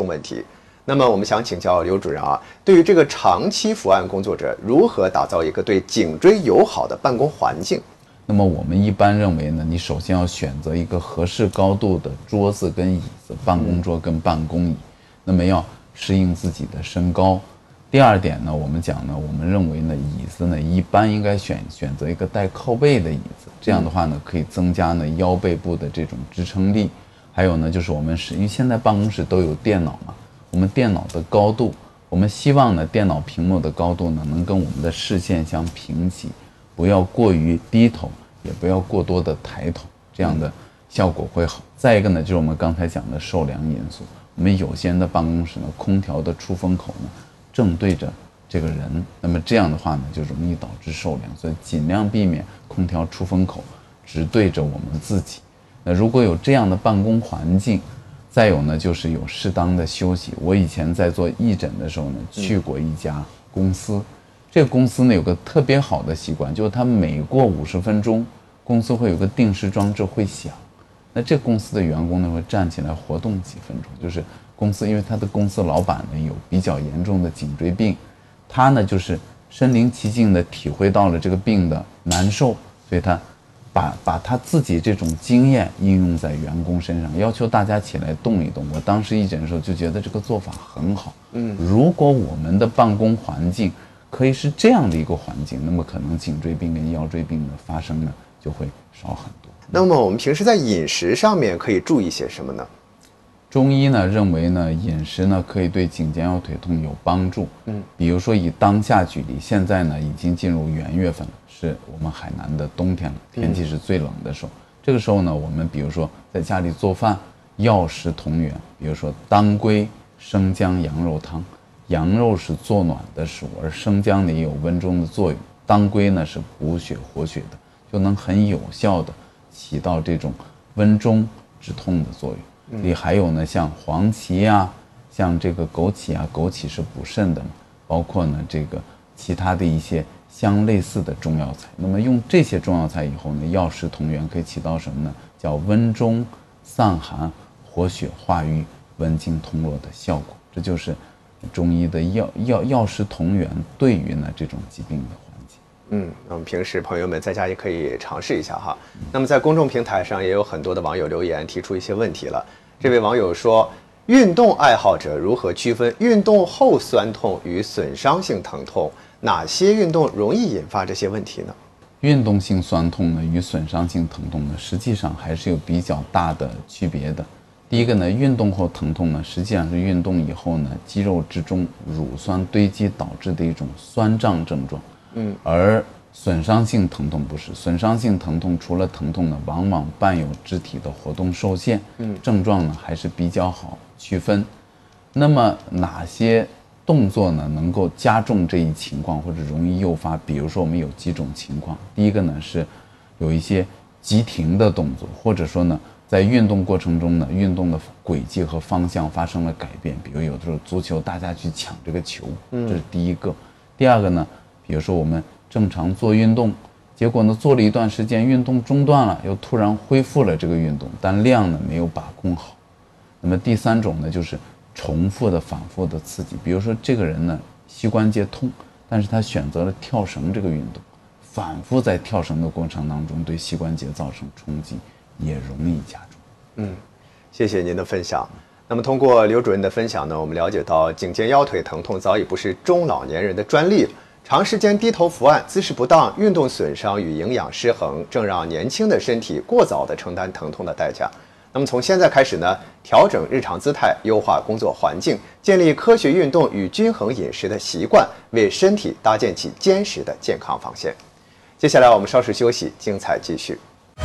痛问题。那么我们想请教刘主任啊，对于这个长期伏案工作者，如何打造一个对颈椎友好的办公环境？ 那么我们一般认为呢，你首先要选择一个合适高度的桌子跟椅子，办公桌跟办公椅，那么要适应自己的身高。第二点呢，我们讲呢，我们认为呢，椅子呢一般应该选择一个带靠背的椅子，这样的话呢，可以增加呢腰背部的这种支撑力。还有呢，就是因为现在办公室都有电脑嘛，我们电脑的高度，我们希望呢电脑屏幕的高度呢能跟我们的视线相平齐，不要过于低头，也不要过多的抬头，这样的效果会好。再一个呢，就是我们刚才讲的受凉因素，我们有些人的办公室呢，空调的出风口呢正对着这个人，那么这样的话呢就容易导致受凉，所以尽量避免空调出风口直对着我们自己。那如果有这样的办公环境，再有呢就是有适当的休息。我以前在做义诊的时候呢，去过一家公司，这个公司呢有个特别好的习惯，就是它每过50分钟，公司会有个定时装置会响。那这公司的员工呢会站起来活动几分钟，就是公司因为他的公司老板呢有比较严重的颈椎病，他呢就是身临其境的体会到了这个病的难受，所以他把他自己这种经验应用在员工身上，要求大家起来动一动。我当时义诊的时候就觉得这个做法很好。如果我们的办公环境可以是这样的一个环境，那么可能颈椎病跟腰椎病的发生呢就会少很多。 那么我们平时在饮食上面可以注意些什么呢？ 中医呢认为呢，饮食呢可以对颈肩腰腿痛有帮助。比如说以当下举例，现在呢已经进入元月份了，是我们海南的冬天了，天气是最冷的时候。这个时候呢，我们比如说在家里做饭，药食同源，比如说当归生姜羊肉汤。羊肉是做暖的食物，而生姜呢也有温中的作用，当归呢是补血活血的，就能很有效的起到这种温中止痛的作用。里还有呢，像黄芪啊，像这个枸杞啊，枸杞是补肾的嘛，包括呢这个其他的一些相类似的中药材。那么用这些中药材以后呢，药食同源，可以起到什么呢？叫温中散寒、活血化瘀、温经通络的效果。这就是中医的药食同源对于呢这种疾病的缓解。 那么平时朋友们在家也可以尝试一下哈。那么在公众平台上也有很多的网友留言提出一些问题了。这位网友说，运动爱好者如何区分运动后酸痛与损伤性疼痛？哪些运动容易引发这些问题呢？ 运动性酸痛呢与损伤性疼痛呢，实际上还是有比较大的区别的。第一个呢，运动后疼痛呢，实际上是运动以后呢，肌肉之中乳酸堆积导致的一种酸胀症状。而损伤性疼痛不是，损伤性疼痛除了疼痛呢，往往伴有肢体的活动受限。症状呢还是比较好区分。那么哪些动作呢能够加重这一情况或者容易诱发？比如说我们有几种情况，第一个呢是有一些急停的动作，或者说呢在运动过程中呢，运动的轨迹和方向发生了改变，比如有的时候足球大家去抢这个球，这是第一个。第二个呢，比如说我们正常做运动，结果呢做了一段时间运动中断了，又突然恢复了这个运动，但量呢没有把控好。那么第三种呢就是重复的反复的刺激，比如说这个人呢膝关节痛，但是他选择了跳绳这个运动，反复在跳绳的过程当中对膝关节造成冲击，也容易加重。 谢谢您的分享。那么通过刘主任的分享呢，我们了解到颈肩腰腿疼痛早已不是中老年人的专利，长时间低头伏案、姿势不当、运动损伤与营养失衡，正让年轻的身体过早地承担疼痛的代价。那么从现在开始呢，调整日常姿态，优化工作环境，建立科学运动与均衡饮食的习惯，为身体搭建起坚实的健康防线。接下来我们稍事休息，精彩继续。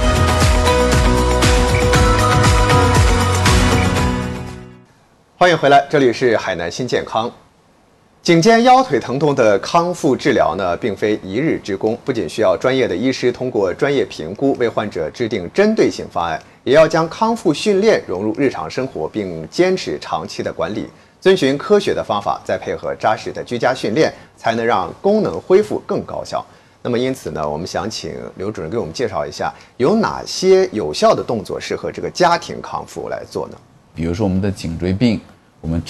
欢迎回来，这里是海南新健康。颈肩腰腿疼痛的康复治疗呢，并非一日之功，不仅需要专业的医师通过专业评估为患者制定针对性方案，也要将康复训练融入日常生活，并坚持长期的管理，遵循科学的方法，再配合扎实的居家训练，才能让功能恢复更高效。那么因此呢，我们想请刘主任给我们介绍一下，有哪些有效的动作适合这个家庭康复来做呢？ 比如说我们的颈椎病，我们